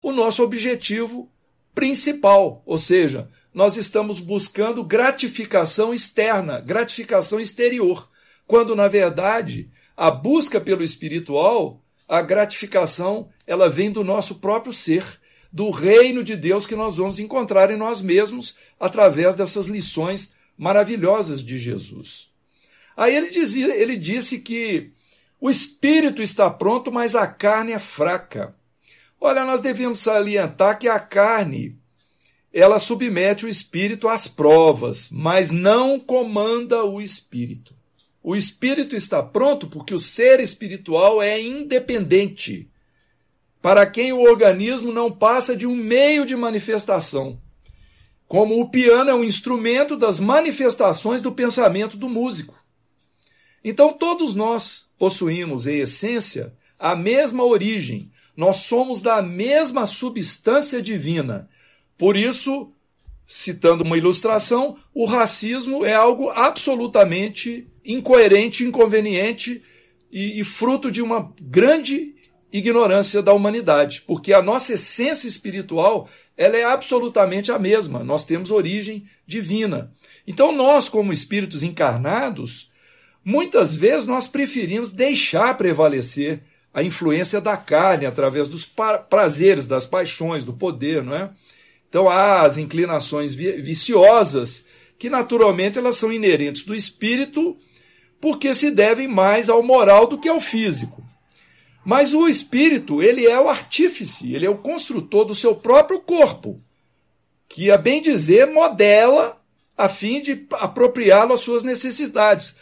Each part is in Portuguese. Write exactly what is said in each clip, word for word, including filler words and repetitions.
o nosso objetivo principal, ou seja, nós estamos buscando gratificação externa, gratificação exterior, quando, na verdade, a busca pelo espiritual, a gratificação, ela vem do nosso próprio ser, do reino de Deus que nós vamos encontrar em nós mesmos através dessas lições maravilhosas de Jesus. Aí ele, dizia, ele disse que o espírito está pronto, mas a carne é fraca. Olha, nós devemos salientar que a carne, ela submete o espírito às provas, mas não comanda o espírito. O espírito está pronto porque o ser espiritual é independente, para quem o organismo não passa de um meio de manifestação, como o piano é um instrumento das manifestações do pensamento do músico. Então todos nós possuímos, em essência, a mesma origem, nós somos da mesma substância divina. Por isso, citando uma ilustração, o racismo é algo absolutamente incoerente, inconveniente e, e fruto de uma grande ignorância da humanidade, porque a nossa essência espiritual ela é absolutamente a mesma, nós temos origem divina. Então nós, como espíritos encarnados, muitas vezes nós preferimos deixar prevalecer a influência da carne através dos prazeres, das paixões, do poder, não é? Então há as inclinações viciosas que naturalmente elas são inerentes do espírito porque se devem mais ao moral do que ao físico. Mas o espírito, ele é o artífice, ele é o construtor do seu próprio corpo, que, a bem dizer, modela a fim de apropriá-lo às suas necessidades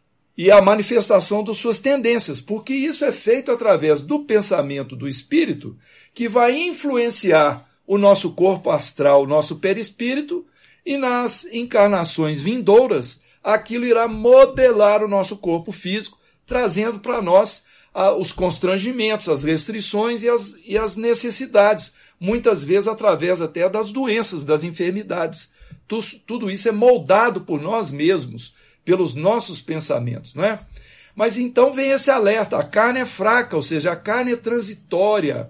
e à manifestação das suas tendências, porque isso é feito através do pensamento do espírito, que vai influenciar o nosso corpo astral, o nosso perispírito, e nas encarnações vindouras, aquilo irá modelar o nosso corpo físico, trazendo para nós ah, os constrangimentos, as restrições e as, e as necessidades, muitas vezes através até das doenças, das enfermidades. Tu, tudo isso é moldado por nós mesmos, pelos nossos pensamentos, não é? Mas então vem esse alerta, a carne é fraca, ou seja, a carne é transitória.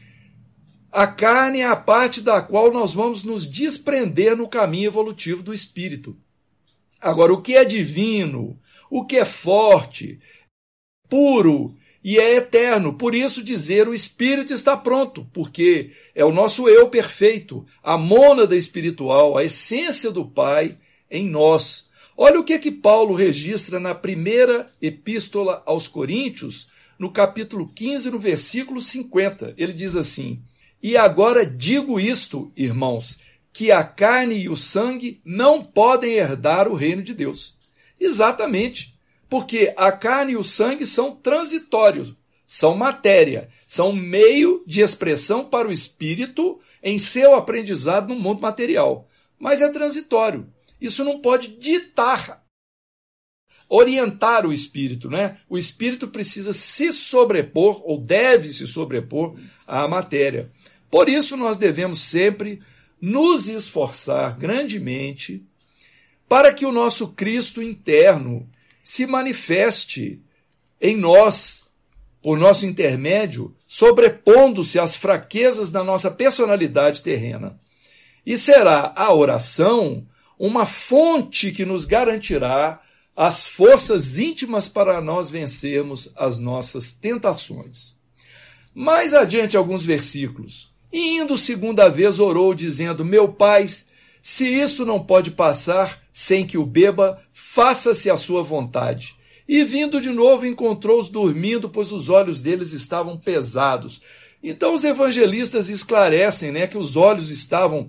A carne é a parte da qual nós vamos nos desprender no caminho evolutivo do espírito. Agora, o que é divino, o que é forte, puro e é eterno, por isso dizer o espírito está pronto, porque é o nosso eu perfeito, a mônada espiritual, a essência do Pai em nós. Olha o que que Paulo registra na primeira epístola aos Coríntios, no capítulo quinze, no versículo cinquenta. Ele diz assim: e agora digo isto, irmãos, que a carne e o sangue não podem herdar o reino de Deus. Exatamente, porque a carne e o sangue são transitórios, são matéria, são meio de expressão para o espírito em seu aprendizado no mundo material. Mas é transitório. Isso não pode ditar, orientar o espírito, né? O espírito precisa se sobrepor, ou deve se sobrepor à matéria. Por isso nós devemos sempre nos esforçar grandemente para que o nosso Cristo interno se manifeste em nós, por nosso intermédio, sobrepondo-se às fraquezas da nossa personalidade terrena. E será a oração uma fonte que nos garantirá as forças íntimas para nós vencermos as nossas tentações. Mais adiante alguns versículos. E indo segunda vez orou, dizendo: meu Pai, se isto não pode passar sem que o beba, faça-se a sua vontade. E vindo de novo encontrou-os dormindo, pois os olhos deles estavam pesados. Então os evangelistas esclarecem, né, que os olhos estavam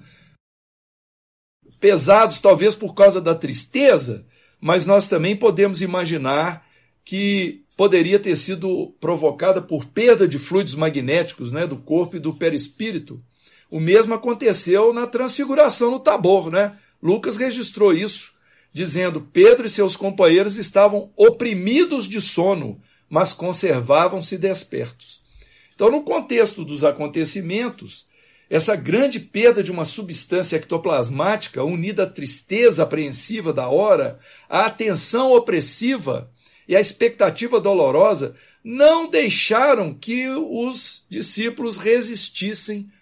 pesados talvez por causa da tristeza, mas nós também podemos imaginar que poderia ter sido provocada por perda de fluidos magnéticos, né, do corpo e do perispírito. O mesmo aconteceu na transfiguração no Tabor, né? Lucas registrou isso, dizendo: Pedro e seus companheiros estavam oprimidos de sono, mas conservavam-se despertos. Então, no contexto dos acontecimentos, essa grande perda de uma substância ectoplasmática, unida à tristeza apreensiva da hora, à atenção opressiva e à expectativa dolorosa, não deixaram que os discípulos resistissem